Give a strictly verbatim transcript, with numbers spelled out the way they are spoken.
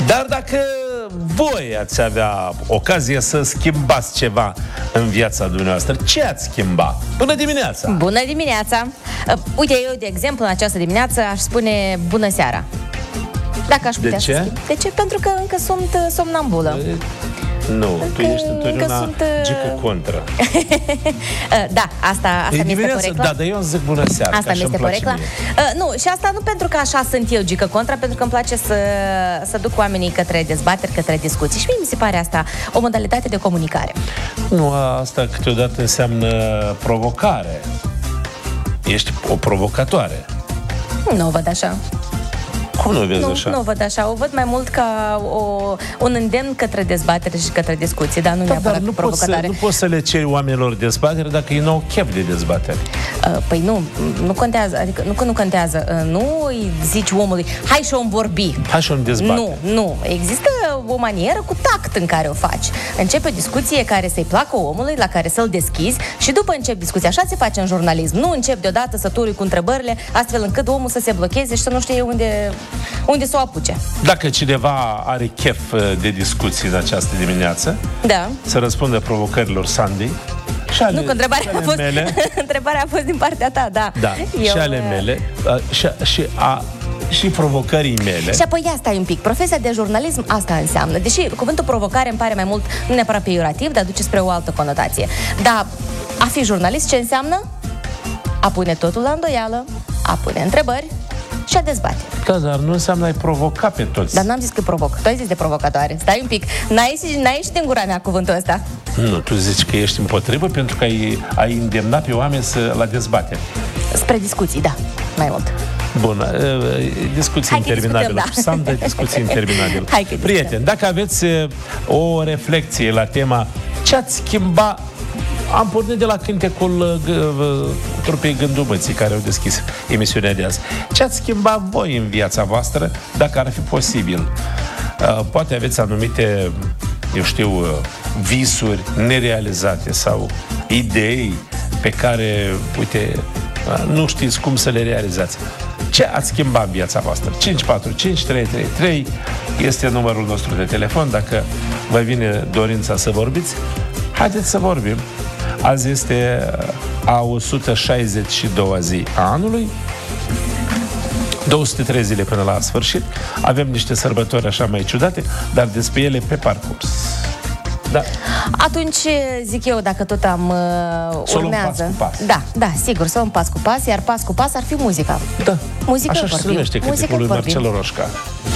Dar dacă voi ați avea ocazia să schimbați ceva în viața dumneavoastră, ce ați schimba? Bună dimineața! Bună dimineața! Uh, uite, eu, de exemplu, în această dimineață aș spune bună seara. Dacă aș putea De ce? să schimb. De ce? Pentru că încă sunt uh, somnambulă. E... Nu, tu ești întotdeauna sunt, uh... gică contra. Da, asta, asta mi este porecla. Da, dar eu îmi zic bună seara. Asta mi este porecla. Uh, nu, și asta nu pentru că așa sunt eu gică contra, pentru că îmi place să, să duc oamenii către dezbateri, către discuții. Și mie mi se pare asta o modalitate de comunicare. Nu, asta câteodată înseamnă provocare. Ești o provocatoare. Nu o văd așa. Cum nu o vezi nu, așa? Nu o văd așa, o văd mai mult ca o, un îndemn către dezbatere și către discuții, dar nu da, neapărat dar nu provocatoare. Poți să, nu poți să le ceri oamenilor dezbatere dacă ei nu au chef de dezbatere. Uh, păi nu, nu contează, adică nu că nu contează, uh, nu îi zici omului, hai și om vorbi. Hai și om dezbate. Nu, nu, există o manieră cu tact în care o faci. Începe o discuție care să-i placă omului, la care să-l deschizi și după încep discuția. Așa se face în jurnalism. Nu încep deodată să turi cu întrebările, astfel încât omul să se blocheze și să nu știe unde, unde să o apuce. Dacă cineva are chef de discuții în această dimineață, da, să răspundă provocărilor Sandy. Și ale, nu, că întrebarea a fost, mele, întrebarea a fost din partea ta, da. Da, Eu, și ale mele și, și, a, și provocării mele. Și apoi ia stai un pic, profesia de jurnalism asta înseamnă. Deși cuvântul provocare îmi pare mai mult, nu neapărat peiorativ, dar duce spre o altă conotație. Dar a fi jurnalist ce înseamnă? A pune totul la îndoială, a pune întrebări și a dezbate. Da, dar nu înseamnă ai provoca pe toți. Dar n-am zis că provoc, tu ai zis de provocatoare. Stai un pic, n-ai ieșit, n-ai ieșit din gura mea cuvântul ăsta. Nu, tu zici că ești împotrivă pentru că ai, ai îndemna pe oameni să, la dezbatere. Spre discuții, da, mai mult. Bun, discuții interminabile. Da. Sam de discuții interminabile. Prieteni, dacă aveți o reflecție la tema ce ați schimba. Am pornit de la cântecul trupei Gândumății care au deschis emisiunea de azi. Ce ați schimbat voi în viața voastră dacă ar fi posibil? Poate aveți anumite, eu știu, visuri nerealizate sau idei pe care, uite, nu știți cum să le realizați. Ce ați schimbat în viața voastră? cinci patru cinci trei trei trei este numărul nostru de telefon. Dacă vă vine dorința să vorbiți, haideți să vorbim. Azi este a o sută șaizeci și doua zi a anului, două sute trei zile până la sfârșit. Avem niște sărbători așa mai ciudate, dar despre ele pe parcurs. Da. Atunci zic eu, dacă tot am uh, urmează. Pas cu pas. Da, da, sigur, să luăm pas cu pas, iar pas cu pas ar fi muzica. Da. Muzică așa vorbim. se numește cântecul lui Marcel Roșca.